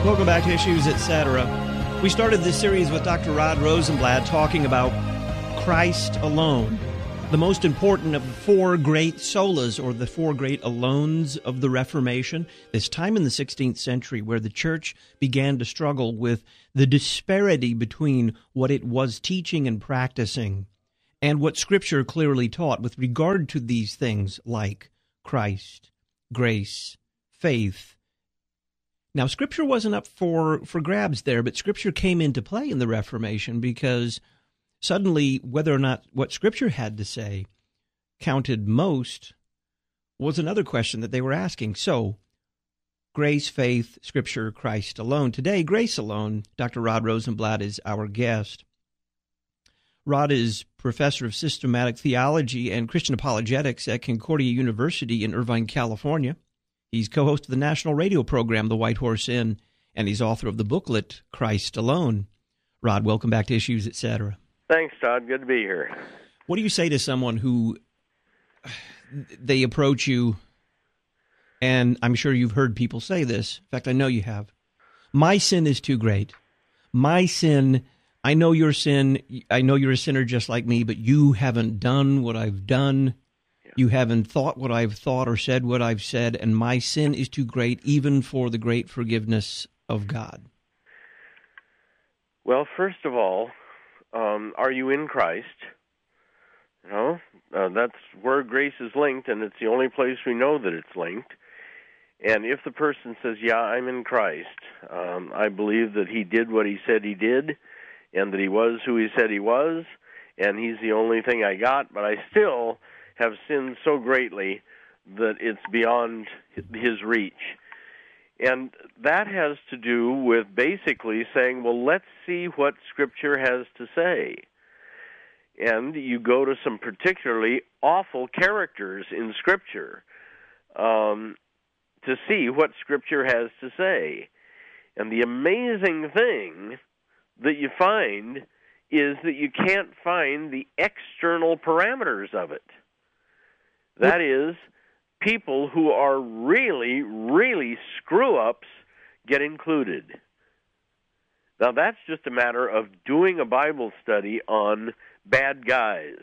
Welcome back to Issues, Etc. We started this series with Dr. Rod Rosenblatt talking about Christ alone, the most important of the four great solas, or the four great alones of the Reformation. This time in the 16th century where the church began to struggle with the disparity between what it was teaching and practicing and what Scripture clearly taught with regard to these things like Christ, grace, faith. Now, Scripture wasn't up for grabs there, but Scripture came into play in the Reformation because suddenly whether or not what Scripture had to say counted most was another question that they were asking. So, grace, faith, Scripture, Christ alone. Today, grace alone. Dr. Rod Rosenblatt is our guest. Rod is professor of systematic theology and Christian apologetics at Concordia University in Irvine, California. He's co-host of the national radio program, The White Horse Inn, and he's author of the booklet, Christ Alone. Rod, welcome back to Issues, Etc. Thanks, Todd. Good to be here. What do you say to someone who they approach you, and I'm sure you've heard people say this. In fact, I know you have. My sin is too great. My sin, I know your sin. I know you're a sinner just like me, but you haven't done what I've done. You haven't thought what I've thought or said what I've said, and my sin is too great even for the great forgiveness of God. Well, first of all, are you in Christ? You know, that's where grace is linked, and it's the only place we know that it's linked. And if the person says, yeah, I'm in Christ, I believe that he did what he said he did, and that he was who he said he was, and he's the only thing I got, but I still have sinned so greatly that it's beyond his reach. And that has to do with basically saying, well, let's see what Scripture has to say. And you go to some particularly awful characters in Scripture to see what Scripture has to say. And the amazing thing that you find is that you can't find the external parameters of it. That is, people who are really, really screw-ups get included. Now, that's just a matter of doing a Bible study on bad guys.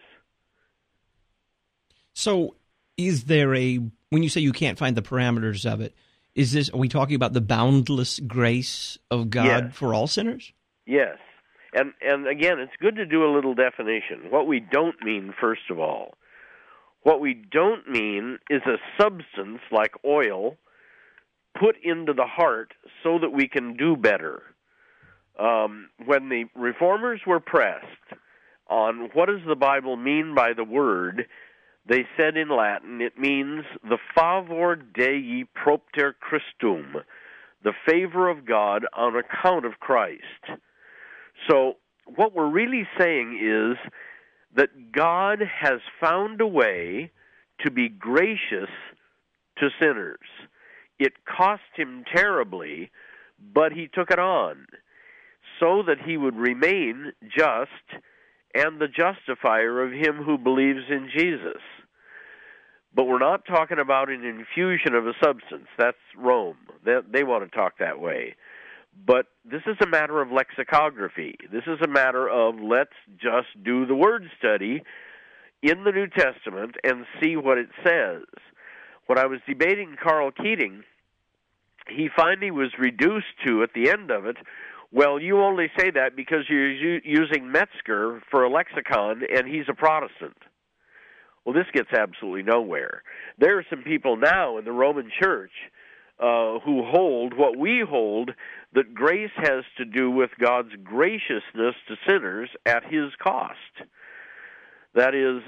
So, is there when you say you can't find the parameters of it, are we talking about the boundless grace of God for all sinners? Yes. And again, it's good to do a little definition. What we don't mean, first of all. What we don't mean is a substance like oil put into the heart so that we can do better. When the Reformers were pressed on what does the Bible mean by the word, they said in Latin it means the favor Dei propter Christum, the favor of God on account of Christ. So what we're really saying is that God has found a way to be gracious to sinners. It cost him terribly, but he took it on so that he would remain just and the justifier of him who believes in Jesus. But we're not talking about an infusion of a substance. That's Rome. They want to talk that way. But this is a matter of lexicography. This is a matter of let's just do the word study in the New Testament and see what it says. When I was debating Carl Keating, he finally was reduced to, at the end of it, well, you only say that because you're using Metzger for a lexicon and he's a Protestant. Well, this gets absolutely nowhere. There are some people now in the Roman Church who hold what we hold, that grace has to do with God's graciousness to sinners at his cost. That is,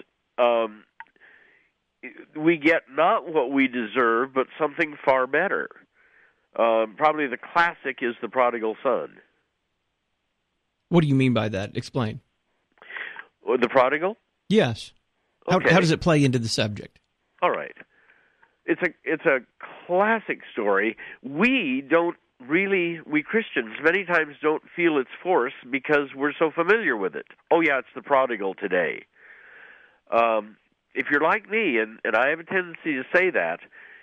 we get not what we deserve, but something far better. Probably the classic is the prodigal son. What do you mean by that? Explain. The prodigal? Yes. Okay. How does it play into the subject? All right. It's a classic story. We Christians many times don't feel its force because we're so familiar with it. Oh yeah, it's the prodigal today. If you're like me, and I have a tendency to say that,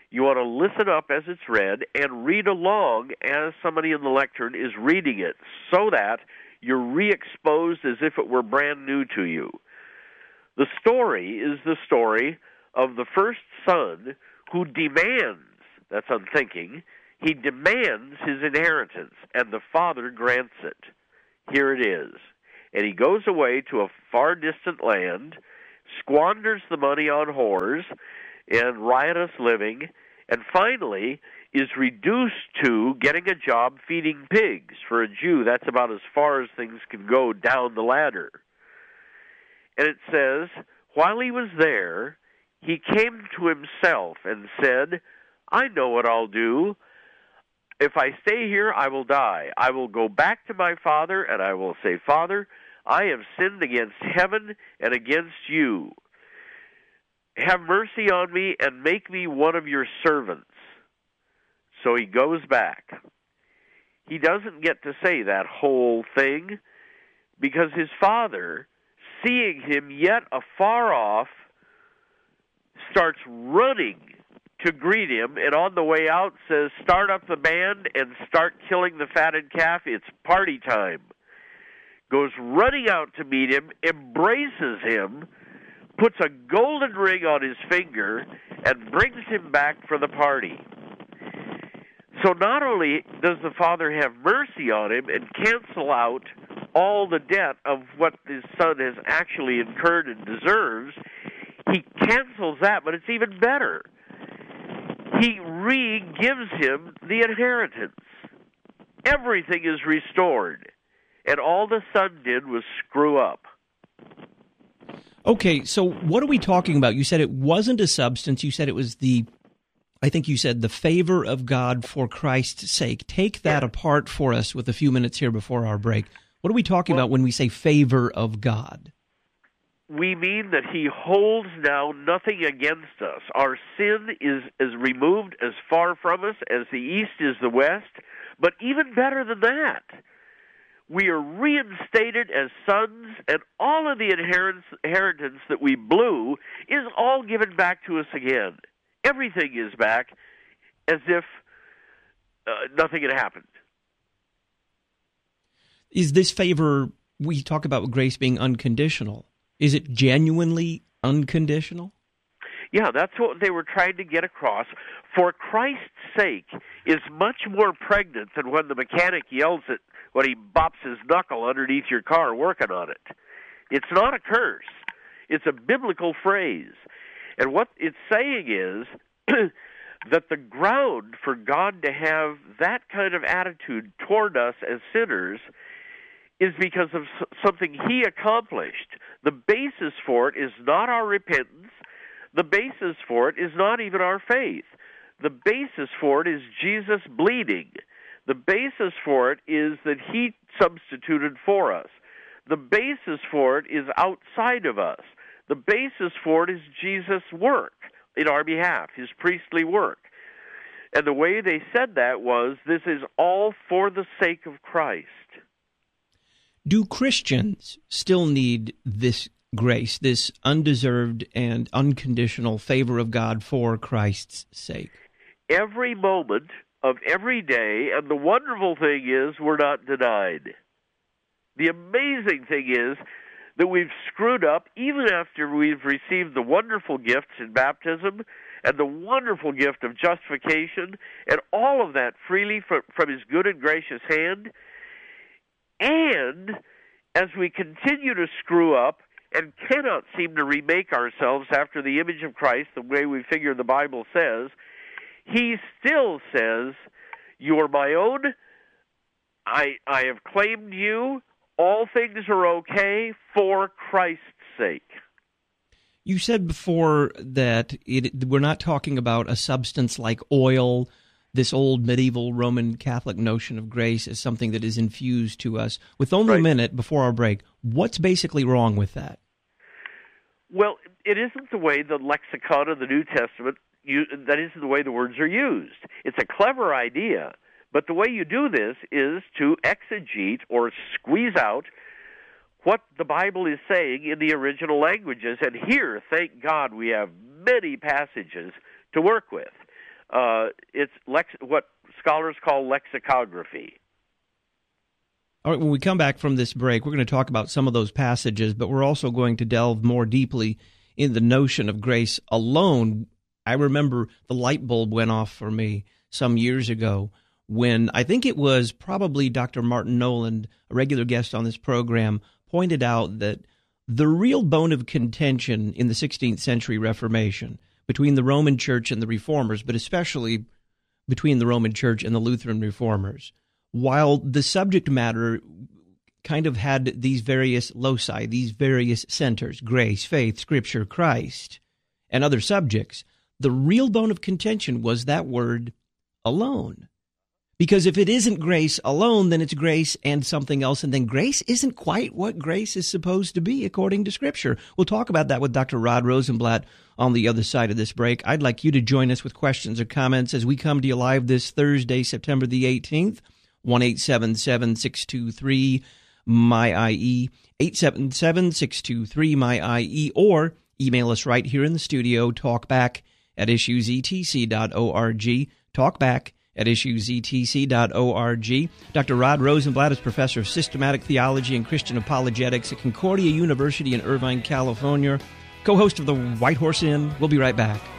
You want to listen up as it's read and read along as somebody in the lectern is reading it, so that you're re-exposed as if it were brand new to you. The story is the story of the first son who demands, that's unthinking, he demands his inheritance, and the father grants it. Here it is. And he goes away to a far distant land, squanders the money on whores and riotous living, and finally is reduced to getting a job feeding pigs. For a Jew, that's about as far as things can go down the ladder. And it says, while he was there, he came to himself and said, I know what I'll do. If I stay here, I will die. I will go back to my father, and I will say, Father, I have sinned against heaven and against you. Have mercy on me and make me one of your servants. So he goes back. He doesn't get to say that whole thing because his father, seeing him yet afar off, starts running to greet him, and on the way out says, start up the band and start killing the fatted calf. It's party time. Goes running out to meet him, embraces him, puts a golden ring on his finger, and brings him back for the party. So not only does the father have mercy on him and cancel out all the debt of what his son has actually incurred and deserves, he cancels that, but it's even better. He re-gives him the inheritance. Everything is restored. And all the son did was screw up. Okay, so what are we talking about? You said it wasn't a substance. You said it was the favor of God for Christ's sake. Take that apart for us with a few minutes here before our break. What are we talking about when we say favor of God? We mean that he holds now nothing against us. Our sin is removed as far from us as the east is the west, but even better than that, we are reinstated as sons, and all of the inheritance that we blew is all given back to us again. Everything is back as if nothing had happened. Is this favor, we talk about grace being unconditional, is it genuinely unconditional? Yeah, that's what they were trying to get across. For Christ's sake is much more pregnant than when the mechanic yells at when he bops his knuckle underneath your car working on it. It's not a curse. It's a biblical phrase. And what it's saying is that the ground for God to have that kind of attitude toward us as sinners is because of something he accomplished. The basis for it is not our repentance. The basis for it is not even our faith. The basis for it is Jesus bleeding. The basis for it is that he substituted for us. The basis for it is outside of us. The basis for it is Jesus' work in our behalf, his priestly work. And the way they said that was, this is all for the sake of Christ. Do Christians still need this grace, this undeserved and unconditional favor of God for Christ's sake? Every moment of every day, and the wonderful thing is we're not denied. The amazing thing is that we've screwed up even after we've received the wonderful gifts in baptism and the wonderful gift of justification and all of that freely from his good and gracious hand. And as we continue to screw up and cannot seem to remake ourselves after the image of Christ the way we figure the Bible says, he still says, you are my own, I have claimed you, all things are okay for Christ's sake. You said before that we're not talking about a substance like oil. This old medieval Roman Catholic notion of grace is something that is infused to us. With only a minute before our break, what's basically wrong with that? Well, it isn't the way the lexicon of the New Testament, that isn't the way the words are used. It's a clever idea, but the way you do this is to exegete or squeeze out what the Bible is saying in the original languages. And here, thank God, we have many passages to work with. It's what scholars call lexicography. All right, when we come back from this break, we're going to talk about some of those passages, but we're also going to delve more deeply in the notion of grace alone. I remember the light bulb went off for me some years ago when I think it was probably Dr. Martin Noland, a regular guest on this program, pointed out that the real bone of contention in the 16th century Reformation between the Roman Church and the Reformers, but especially between the Roman Church and the Lutheran Reformers, while the subject matter kind of had these various loci, these various centers, grace, faith, Scripture, Christ, and other subjects, the real bone of contention was that word alone. Because if it isn't grace alone, then it's grace and something else, and then grace isn't quite what grace is supposed to be according to Scripture. We'll talk about that with Dr. Rod Rosenblatt on the other side of this break. I'd like you to join us with questions or comments as we come to you live this Thursday, September the 18th, 1-877-623-MY-IE, 877-623-MY-IE, or email us right here in the studio, talkback@issuesetc.org, talkback@issuesetc.org. Dr. Rod Rosenblatt is professor of systematic theology and Christian apologetics at Concordia University in Irvine, California, co-host of the White Horse Inn. We'll be right back.